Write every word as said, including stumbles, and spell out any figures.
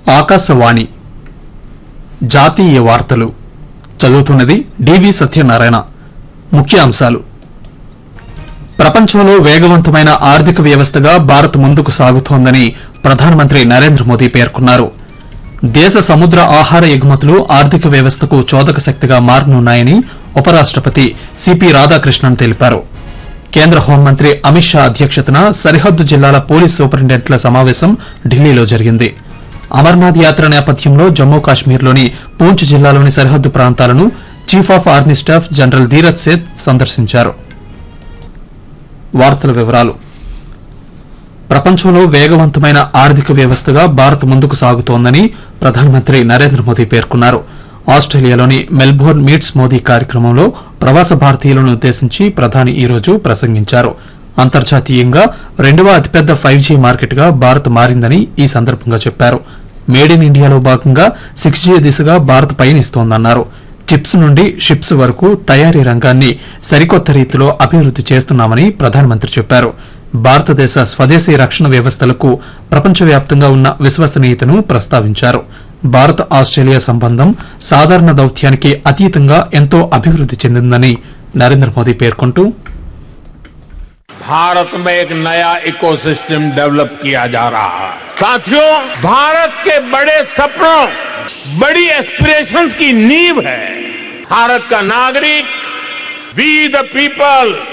ఆకాశవాణి జాతీయ వార్తలు చదువుతున్నది డివి సత్యనారాయణ. ముఖ్యాంశాలు: ప్రపంచంలో వేగవంతమైన ఆర్థిక వ్యవస్థగా భారత్ ముందుకు సాగుతోందని ప్రధానమంత్రి నరేంద్ర మోదీ పేర్కొన్నారు. దేశ సముద్ర ఆహార ఎగుమతులు ఆర్థిక వ్యవస్థకు చోదక శక్తిగా మారనున్నాయని ఉపరాష్టపతి సిపి రాధాకృష్ణన్ తెలిపారు. కేంద్ర హోంమంత్రి అమిత్ షా అధ్యక్షతన సరిహద్దు జిల్లాల పోలీస్ సూపరింటెండెంట్ల సమావేశం ఢిల్లీలో జరిగింది. అమర్నాథ్ యాత్ర నేపథ్యంలో జమ్మూ కాశ్మీర్లోని పూంచ్ జిల్లాలోని సరిహద్దు ప్రాంతాలను chief of army staff general Dheeraj Seth సందర్శించారు. వార్తల వివరాలు: ప్రపంచంలో వేగవంతమైన ఆర్థిక వ్యవస్థగా భారత్ ముందుకు సాగుతోందని ప్రధానమంత్రి నరేంద్ర మోదీ పేర్కొన్నారు. ఆస్ట్రేలియాలోని మెల్బోర్న్ మీట్స్ మోదీ కార్యక్రమంలో ప్రవాస భారతీయులను ఉద్దేశించి ప్రధాని ఈ రోజు ప్రసంగించారు. అంతర్జాతీయంగా రెండవ అతిపెద్ద ఫైవ్ జీ మార్కెట్గా భారత్ మారిందని ఈ సందర్భంగా చెప్పారు. మేడ్ ఇన్ ఇండియాలో భాగంగా సిక్స్ జీ దిశగా భారత్ పయనిస్తోందన్నారు. చిప్స్ నుండి షిప్స్ వరకు తయారీ రంగాన్ని సరికొత్త రీతిలో అభివృద్ది చేస్తున్నామని ప్రధానమంత్రి చెప్పారు. భారతదేశ స్వదేశీ రక్షణ వ్యవస్థలకు ప్రపంచవ్యాప్తంగా ఉన్న విశ్వసనీయతను ప్రస్తావించారు. భారత్ ఆస్ట్రేలియా సంబంధం సాధారణ దౌత్యానికి అతీతంగా ఎంతో అభివృద్ది చెందిందని నరేంద్ర మోదీ పేర్కొంటూ, भारत में एक नया इकोसिस्टम डेवलप किया जा रहा है. साथियों, भारत के बड़े सपनों, बड़ी एस्पिरेशंस की नींव है भारत का नागरिक, वी द पीपल